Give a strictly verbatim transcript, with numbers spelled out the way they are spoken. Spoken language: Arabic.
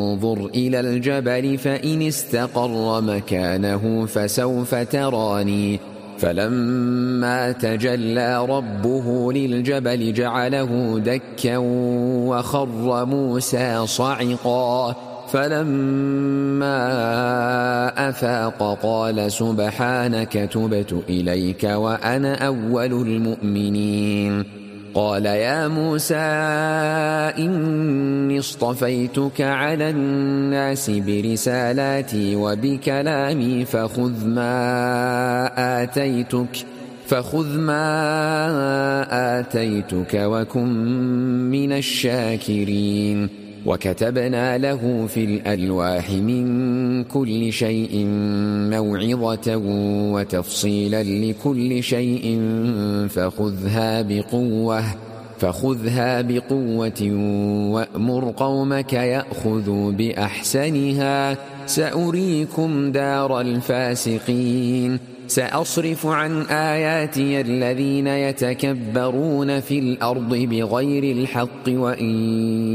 انظر إلى الجبل فإن استقر مكانه فسوف تراني فلما تجلى ربه للجبل جعله دكا وخر موسى صعقا فلما أفاق قال سبحانك تبت إليك وأنا أول المؤمنين قال يا موسى إني اصطفيتك على الناس برسالاتي وبكلامي فخذ ما آتيتك فخذ ما آتيتك وكن من الشاكرين وكتبنا له في الألواح من كل شيء موعظة وتفصيلا لكل شيء فخذها بقوة فخذها بقوة وأمر قومك يأخذوا بأحسنها سأريكم دار الفاسقين سأصرف عن آياتي الذين يتكبرون في الأرض بغير الحق وإن